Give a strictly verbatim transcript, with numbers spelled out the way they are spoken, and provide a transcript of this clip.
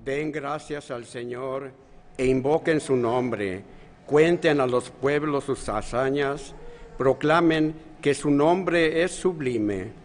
Den gracias al Señor e invoquen su nombre. Cuenten a los pueblos sus hazañas. Proclamen que su nombre es sublime.